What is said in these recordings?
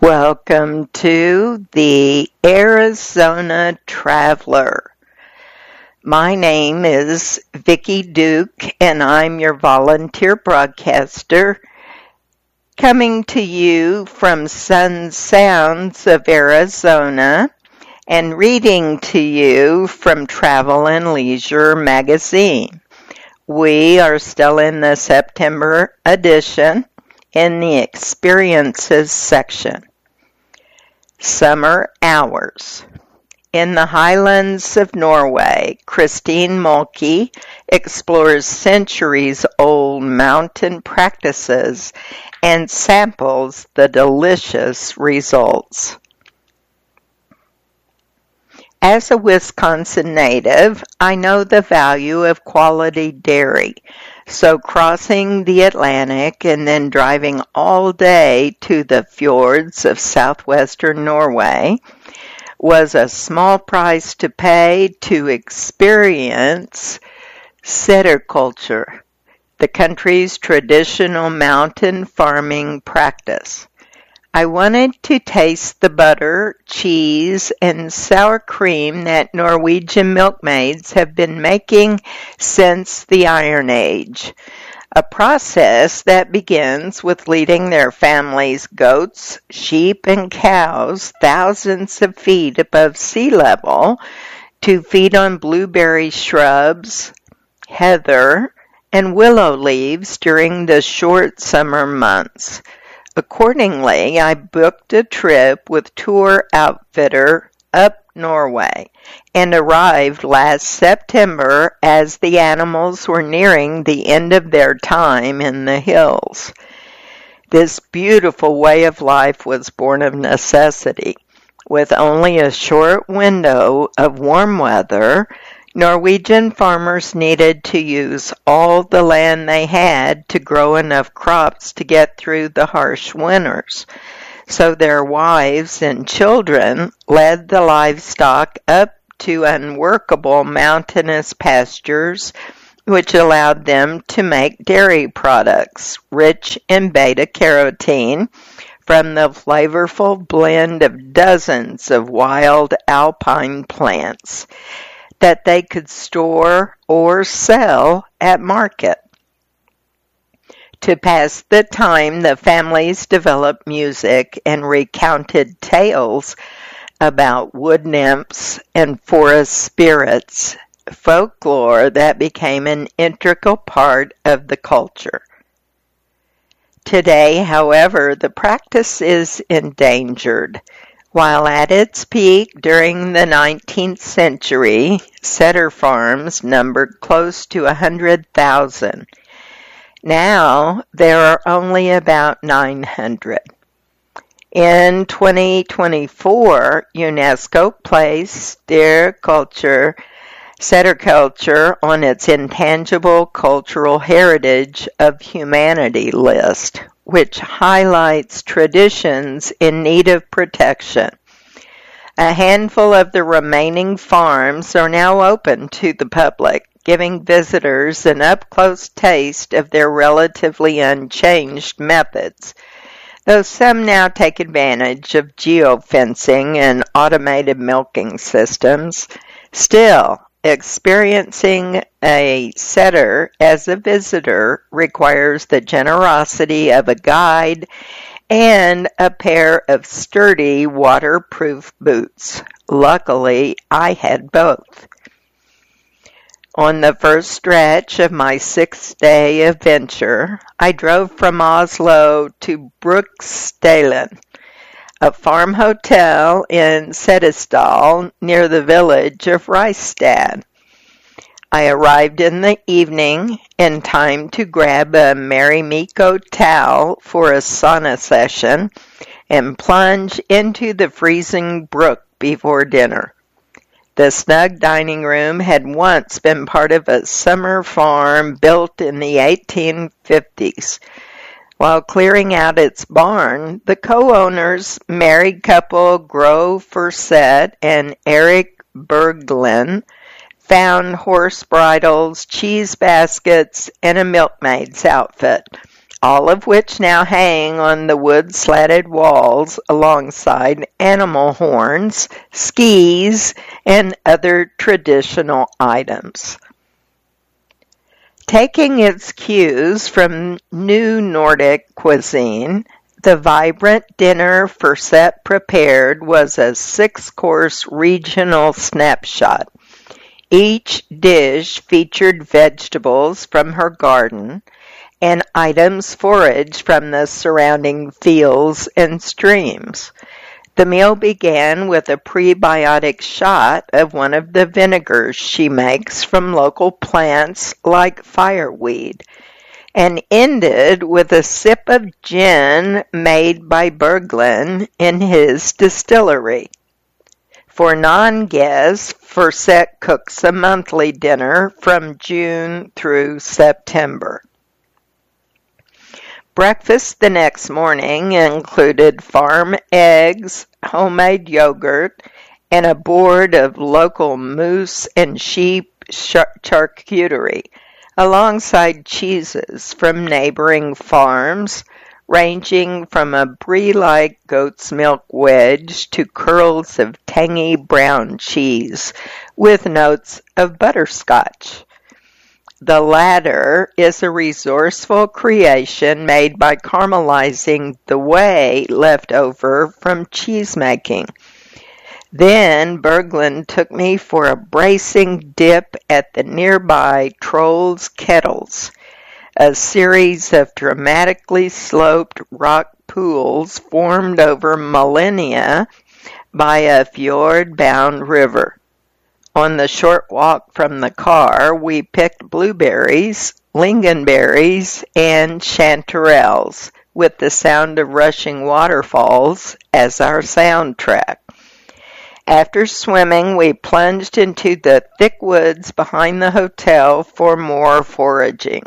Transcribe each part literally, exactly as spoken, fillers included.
Welcome to the Arizona Traveler. My name is Vicki Duke, and I'm your volunteer broadcaster, coming to you from Sun Sounds of Arizona and reading to you from Travel and Leisure magazine. We are still in the September edition in the Experiences section. Summer Hours. In the highlands of Norway, Christine Mulkey explores centuries-old mountain practices and samples the delicious results. As a Wisconsin native, I know the value of quality dairy, so crossing the Atlantic and then driving all day to the fjords of southwestern Norway was a small price to pay to experience sederculture, the country's traditional mountain farming practice. I wanted to taste the butter, cheese, and sour cream that Norwegian milkmaids have been making since the Iron Age, a process that begins with leading their families' goats, sheep, and cows thousands of feet above sea level to feed on blueberry shrubs, heather, and willow leaves during the short summer months. Accordingly, I booked a trip with tour outfitter Up Norway and arrived last September as the animals were nearing the end of their time in the hills. This beautiful way of life was born of necessity. With only a short window of warm weather, Norwegian farmers needed to use all the land they had to grow enough crops to get through the harsh winters. So their wives and children led the livestock up to unworkable mountainous pastures, which allowed them to make dairy products rich in beta-carotene from the flavorful blend of dozens of wild alpine plants that they could store or sell at market. To pass the time, the families developed music and recounted tales about wood nymphs and forest spirits, folklore that became an integral part of the culture. Today, however, the practice is endangered. While at its peak during the nineteenth century, setter farms numbered close to one hundred thousand. Now, there are only about nine hundred. In twenty twenty-four, UNESCO placed sederculture, sederculture on its Intangible Cultural Heritage of Humanity list, which highlights traditions in need of protection. A handful of the remaining farms are now open to the public, giving visitors an up-close taste of their relatively unchanged methods. Though some now take advantage of geofencing and automated milking systems, still, experiencing a setter as a visitor requires the generosity of a guide and a pair of sturdy waterproof boots. Luckily, I had both. On the first stretch of my six-day adventure, I drove from Oslo to Bruksdalen, a farm hotel in Setesdal near the village of Reistad. I arrived in the evening in time to grab a Marimekko towel for a sauna session and plunge into the freezing brook before dinner. The snug dining room had once been part of a summer farm built in the eighteen fifties. While clearing out its barn, the co-owners, married couple Gro Forsett and Eric Berglund, found horse bridles, cheese baskets, and a milkmaid's outfit, all of which now hang on the wood-slatted walls alongside animal horns, skis, and other traditional items. Taking its cues from New Nordic cuisine, the vibrant dinner Fursett prepared was a six-course regional snapshot. Each dish featured vegetables from her garden and items foraged from the surrounding fields and streams. The meal began with a prebiotic shot of one of the vinegars she makes from local plants like fireweed, and ended with a sip of gin made by Berglund in his distillery. For non-guests, Fursett cooks a monthly dinner from June through September. Breakfast the next morning included farm eggs, homemade yogurt, and a board of local moose and sheep charcuterie, alongside cheeses from neighboring farms, ranging from a brie-like goat's milk wedge to curls of tangy brown cheese with notes of butterscotch. The latter is a resourceful creation made by caramelizing the whey left over from cheese making. Then Berglund took me for a bracing dip at the nearby Troll's Kettles, a series of dramatically sloped rock pools formed over millennia by a fjord-bound river. On the short walk from the car, we picked blueberries, lingonberries, and chanterelles, with the sound of rushing waterfalls as our soundtrack. After swimming, we plunged into the thick woods behind the hotel for more foraging.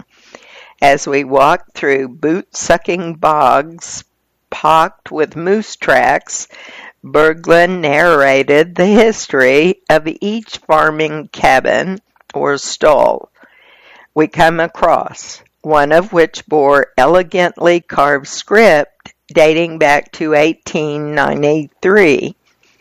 As we walked through boot-sucking bogs pocked with moose tracks, Berglund narrated the history of each farming cabin or stall we come across, one of which bore elegantly carved script dating back to eighteen ninety-three.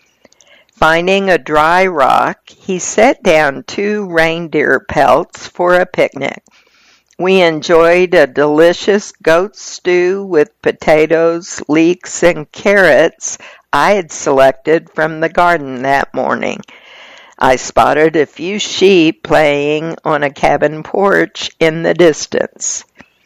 Finding a dry rock, he set down two reindeer pelts for a picnic. We enjoyed a delicious goat stew with potatoes, leeks, and carrots I had selected from the garden that morning. I spotted a few sheep playing on a cabin porch in the distance.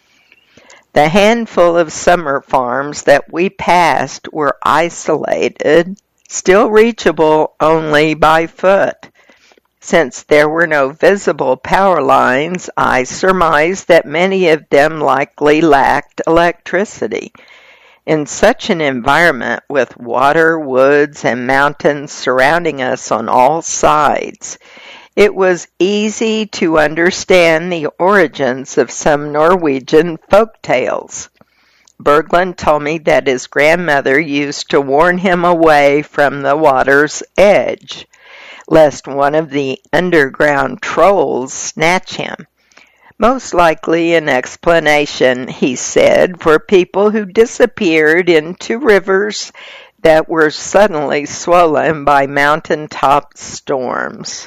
The handful of summer farms that we passed were isolated, still reachable only by foot. Since there were no visible power lines, I surmised that many of them likely lacked electricity. In such an environment, with water, woods, and mountains surrounding us on all sides, it was easy to understand the origins of some Norwegian folk tales. Berglund told me that his grandmother used to warn him away from the water's edge, lest one of the underground trolls snatch him. Most likely an explanation, he said, for people who disappeared into rivers that were suddenly swollen by mountaintop storms.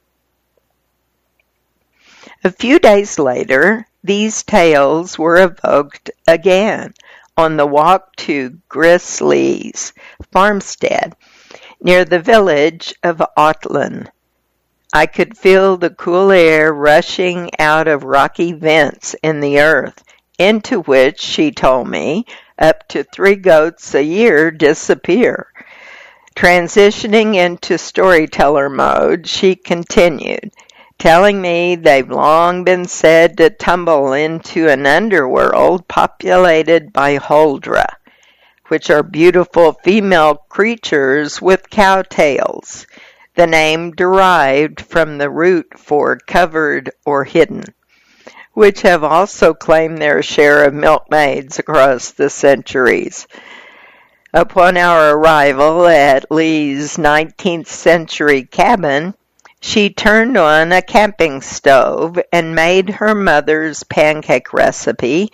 A few days later, these tales were evoked again on the walk to Grisley's farmstead near the village of Ottland. I could feel the cool air rushing out of rocky vents in the earth, into which, she told me, up to three goats a year disappear. Transitioning into storyteller mode, she continued, telling me they've long been said to tumble into an underworld populated by Huldra, which are beautiful female creatures with cow tails, the name derived from the root for covered or hidden, which have also claimed their share of milkmaids across the centuries. Upon our arrival at Lee's nineteenth century cabin, she turned on a camping stove and made her mother's pancake recipe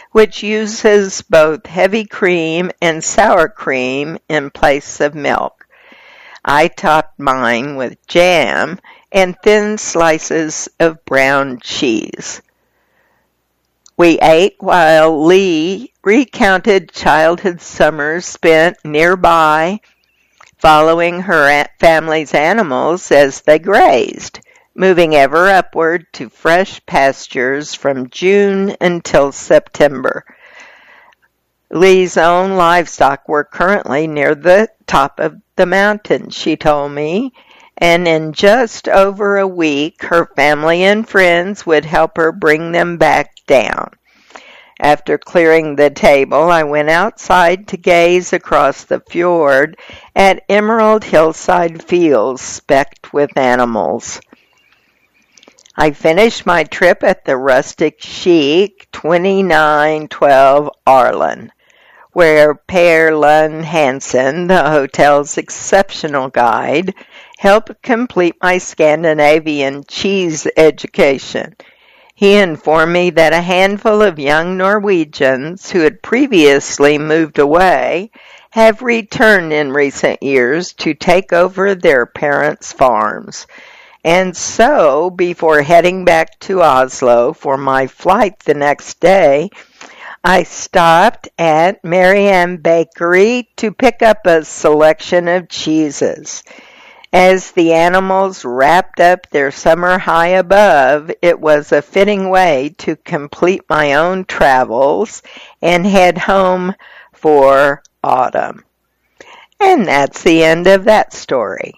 which uses both heavy cream and sour cream in place of milk. I topped mine with jam and thin slices of brown cheese. We ate while Lee recounted childhood summers spent nearby, following her family's animals as they grazed, moving ever upward to fresh pastures from June until September. Lee's own livestock were currently near the top of the mountain, she told me, and in just over a week, her family and friends would help her bring them back down. After clearing the table, I went outside to gaze across the fjord at emerald hillside fields specked with animals. I finished my trip at the Rustic Chic twenty-nine twelve Arlen, where Per Lund Hansen, the hotel's exceptional guide, helped complete my Scandinavian cheese education. He informed me that a handful of young Norwegians who had previously moved away have returned in recent years to take over their parents' farms. And so, before heading back to Oslo for my flight the next day, I stopped at Marianne Bakery to pick up a selection of cheeses. As the animals wrapped up their summer high above, it was a fitting way to complete my own travels and head home for autumn. And that's the end of that story.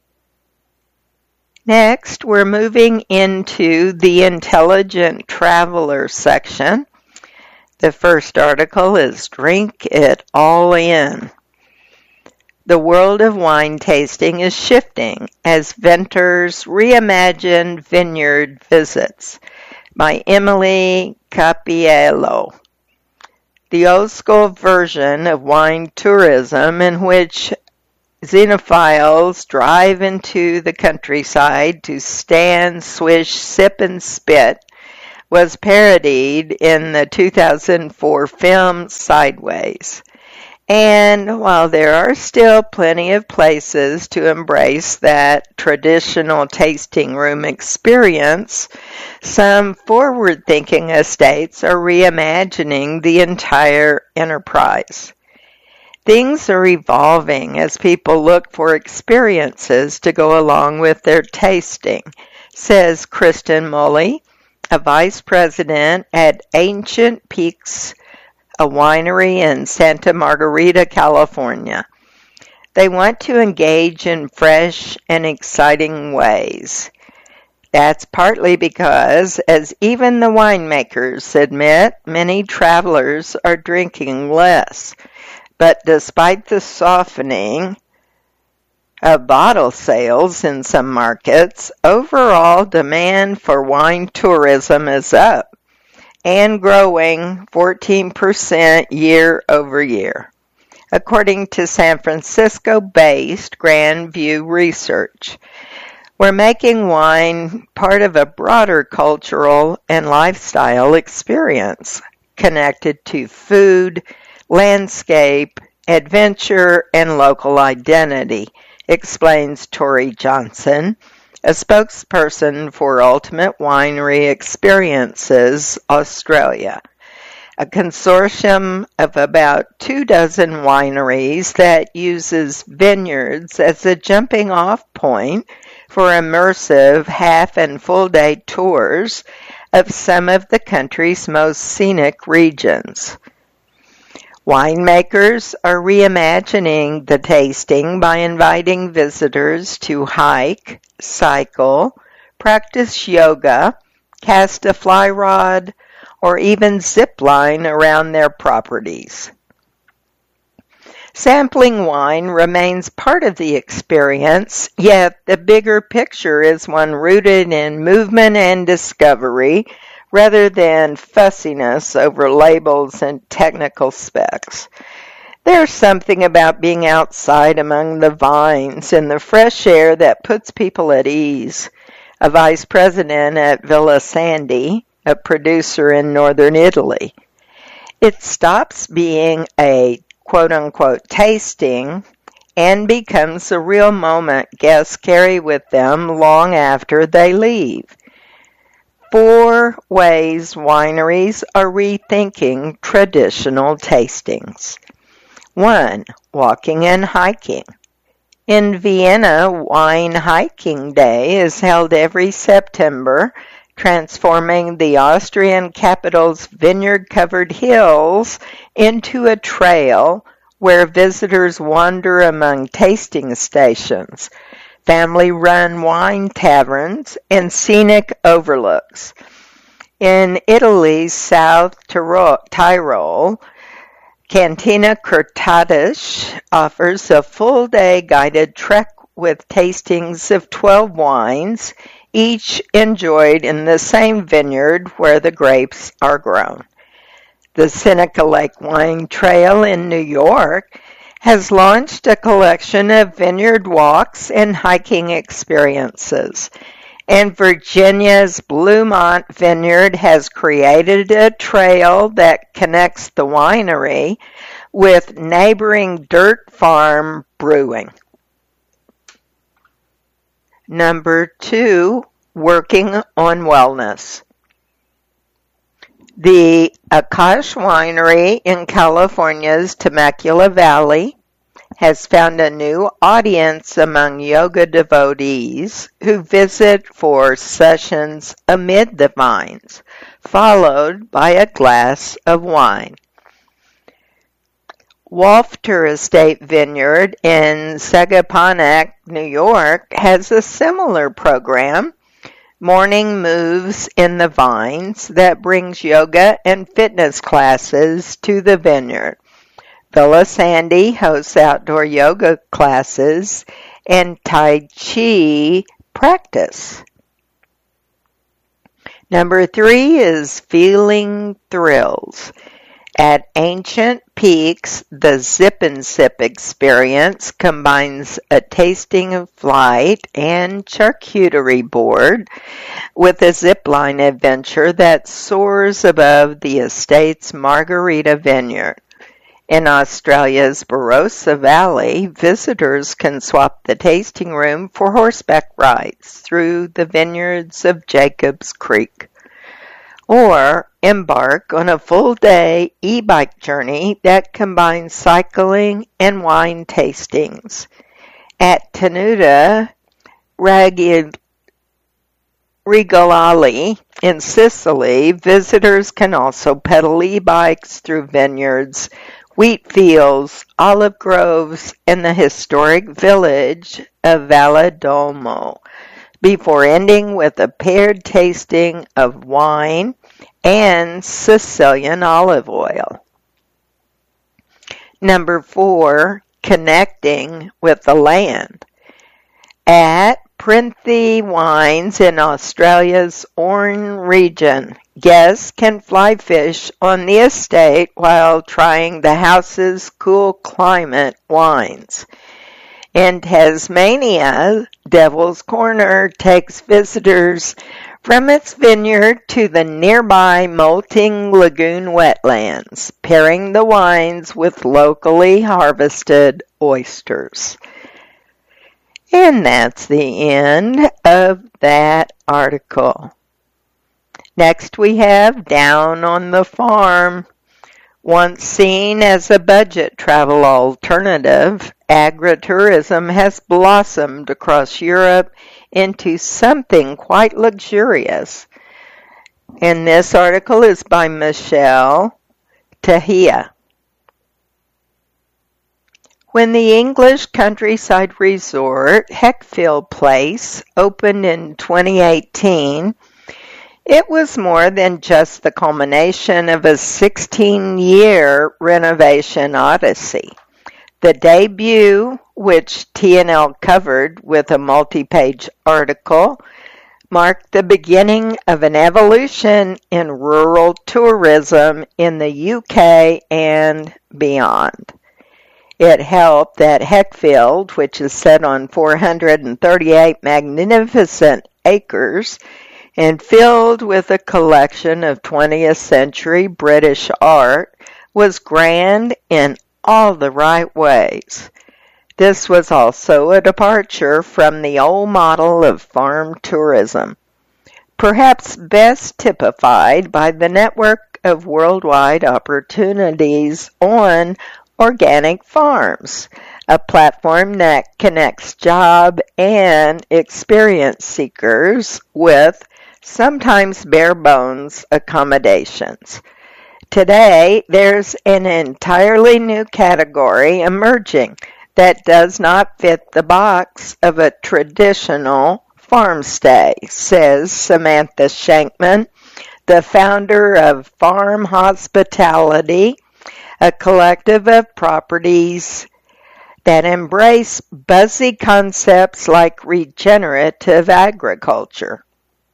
Next, we're moving into the Intelligent Traveler section. The first article is Drink It All In. The world of wine tasting is shifting as vintners reimagine vineyard visits, by Emily Capiello. The old-school version of wine tourism, in which xenophiles drive into the countryside to stand, swish, sip, and spit, was parodied in the two thousand four film Sideways. And while there are still plenty of places to embrace that traditional tasting room experience, some forward-thinking estates are reimagining the entire enterprise. Things are evolving as people look for experiences to go along with their tasting, says Kristen Mully, a vice president at Ancient Peaks, a winery in Santa Margarita, California. They want to engage in fresh and exciting ways. That's partly because, as even the winemakers admit, many travelers are drinking less. But despite the softening of bottle sales in some markets, overall demand for wine tourism is up and growing fourteen percent year over year, according to San Francisco-based Grand View Research. We're making wine part of a broader cultural and lifestyle experience connected to food, landscape, adventure, and local identity, explains Tori Johnson, a spokesperson for Ultimate Winery Experiences Australia, a consortium of about two dozen wineries that uses vineyards as a jumping-off point for immersive half and full-day tours of some of the country's most scenic regions. Winemakers are reimagining the tasting by inviting visitors to hike, cycle, practice yoga, cast a fly rod, or even zip line around their properties. Sampling wine remains part of the experience, yet the bigger picture is one rooted in movement and discovery, rather than fussiness over labels and technical specs. There's something about being outside among the vines in the fresh air that puts people at ease. A vice president at Villa Sandy, a producer in northern Italy. It stops being a quote-unquote tasting and becomes a real moment guests carry with them long after they leave. Four ways wineries are rethinking traditional tastings. One, walking and hiking. In Vienna, Wine Hiking Day is held every September, transforming the Austrian capital's vineyard-covered hills into a trail where visitors wander among tasting stations, family-run wine taverns, and scenic overlooks. In Italy's South Tyrol, Cantina Curtadisch offers a full-day guided trek with tastings of twelve wines, each enjoyed in the same vineyard where the grapes are grown. The Seneca Lake Wine Trail in New York has launched a collection of vineyard walks and hiking experiences. And Virginia's Bluemont Vineyard has created a trail that connects the winery with neighboring Dirt Farm Brewing. Number two, working on wellness. The Akash Winery in California's Temecula Valley has found a new audience among yoga devotees who visit for sessions amid the vines, followed by a glass of wine. Wolfter Estate Vineyard in Sagaponack, New York, has a similar program, Morning Moves in the Vines, that brings yoga and fitness classes to the vineyard. Villa Sandy hosts outdoor yoga classes and Tai Chi practice. Number three is feeling thrills. At Ancient Peaks, the Zip and Sip experience combines a tasting of flight and charcuterie board with a zipline adventure that soars above the estate's Margarita Vineyard. In Australia's Barossa Valley, visitors can swap the tasting room for horseback rides through the vineyards of Jacobs Creek, or embark on a full-day e-bike journey that combines cycling and wine tastings. At Tenuta Regalali in Sicily, visitors can also pedal e-bikes through vineyards, wheat fields, olive groves, and the historic village of Valedolmo, before ending with a paired tasting of wine and Sicilian olive oil. Number four, connecting with the land. At Printhie Wines in Australia's Orne region, guests can fly fish on the estate while trying the house's cool climate wines. In Tasmania, Devil's Corner takes visitors from its vineyard to the nearby Molting Lagoon wetlands, pairing the wines with locally harvested oysters. And that's the end of that article. Next we have Down on the Farm. Once seen as a budget travel alternative, agritourism has blossomed across Europe into something quite luxurious. And this article is by Michelle Tahia. When the English countryside resort Heckfield Place opened in twenty eighteen, it was more than just the culmination of a sixteen-year renovation odyssey. The debut, which T and L covered with a multi-page article, marked the beginning of an evolution in rural tourism in the U K and beyond. It helped that Heckfield, which is set on four hundred thirty-eight magnificent acres, and filled with a collection of twentieth century British art, was grand in all the right ways. This was also a departure from the old model of farm tourism, perhaps best typified by the network of worldwide opportunities on organic farms, a platform that connects job and experience seekers with sometimes bare-bones accommodations. Today, there's an entirely new category emerging that does not fit the box of a traditional farm stay, says Samantha Shankman, the founder of Farm Hospitality, a collective of properties that embrace buzzy concepts like regenerative agriculture.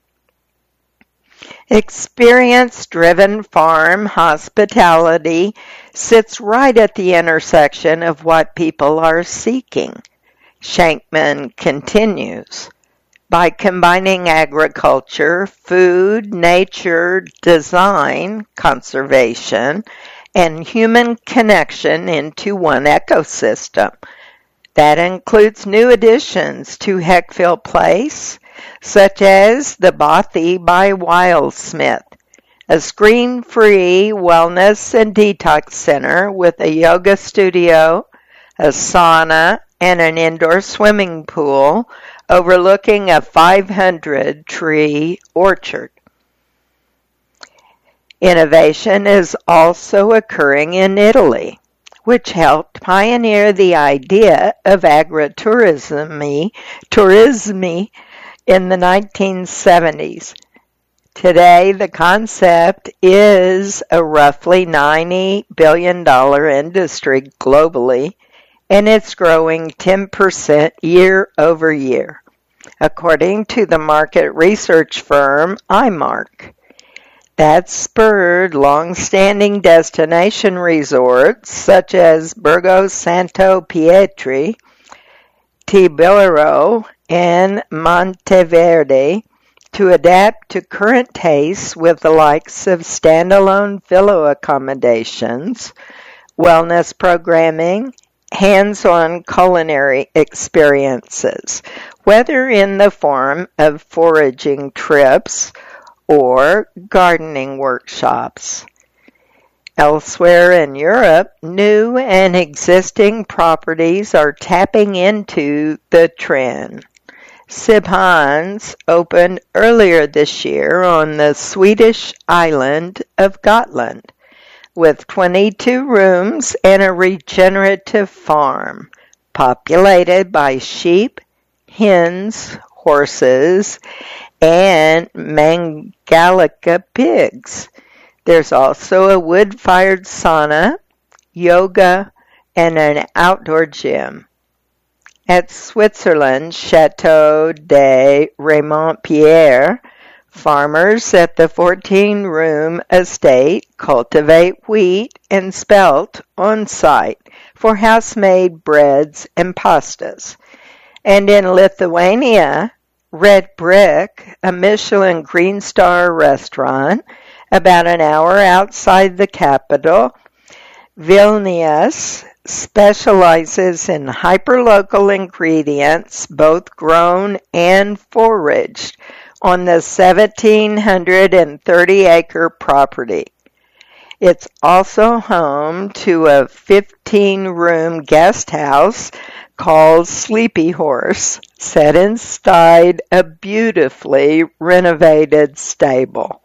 Experience-driven farm hospitality sits right at the intersection of what people are seeking. Shankman continues, by combining agriculture, food, nature, design, conservation, and human connection into one ecosystem. That includes new additions to Heckfield Place, such as the Bothy by Wildsmith, a screen-free wellness and detox center with a yoga studio, a sauna, and an indoor swimming pool overlooking a five hundred tree orchard. Innovation is also occurring in Italy, which helped pioneer the idea of agritourism tourism in the nineteen seventies. Today, the concept is a roughly ninety billion dollars industry globally, and it's growing ten percent year over year, according to the market research firm iMark. That spurred long-standing destination resorts such as Borgo Santo Pietre, Tibillero, and Monteverde to adapt to current tastes with the likes of standalone villa accommodations, wellness programming, hands-on culinary experiences, whether in the form of foraging trips or gardening workshops. Elsewhere in Europe, new and existing properties are tapping into the trend. Sibhans opened earlier this year on the Swedish island of Gotland, with twenty-two rooms and a regenerative farm, populated by sheep, hens, horses, and Mangalica pigs. There's also a wood-fired sauna, yoga, and an outdoor gym. At Switzerland's Chateau de Raymond-Pierre, farmers at the fourteen-room estate cultivate wheat and spelt on site for house-made breads and pastas. And in Lithuania, Red Brick, a Michelin Green Star restaurant, about an hour outside the capital, Vilnius, specializes in hyperlocal ingredients, both grown and foraged, on the one thousand seven hundred thirty acre property. It's also home to a fifteen-room guest house called Sleepy Horse, set inside a beautifully renovated stable.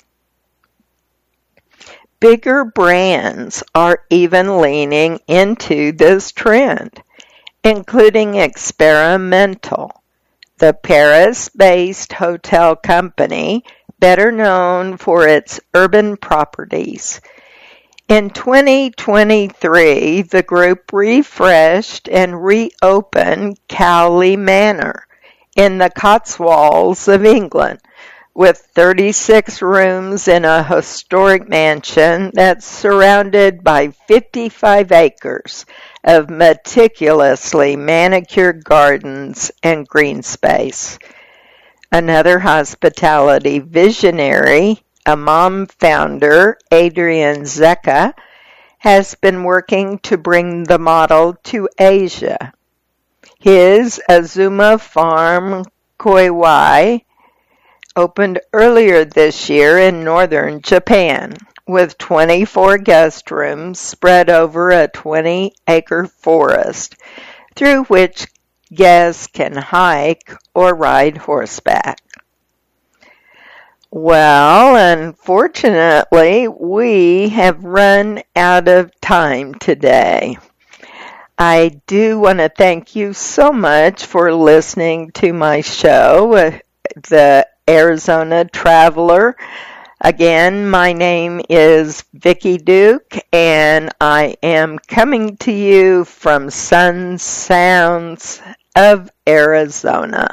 Bigger brands are even leaning into this trend, including Experimental, the Paris-based hotel company better known for its urban properties. In twenty twenty-three, the group refreshed and reopened Cowley Manor in the Cotswolds of England, with thirty-six rooms in a historic mansion that's surrounded by fifty-five acres of meticulously manicured gardens and green space. Another hospitality visionary, a mom founder, Adrian Zecca, has been working to bring the model to Asia. His Azuma Farm Koiwai opened earlier this year in northern Japan, with twenty-four guest rooms spread over a twenty-acre forest, through which guests can hike or ride horseback. Well, unfortunately, we have run out of time today. I do want to thank you so much for listening to my show, uh, The Arizona Traveler. Again, my name is Vicki Duke, and I am coming to you from Sun Sounds of Arizona.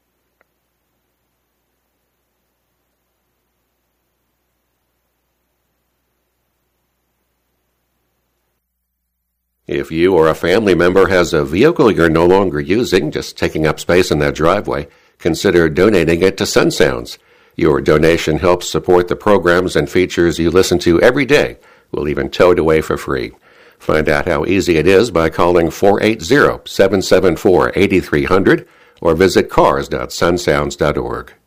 If you or a family member has a vehicle you're no longer using, just taking up space in that driveway, consider donating it to Sun Sounds. Your donation helps support the programs and features you listen to every day. We'll even tow it away for free. Find out how easy it is by calling four eight zero, seven seven four, eight three zero zero or visit cars dot sun sounds dot org.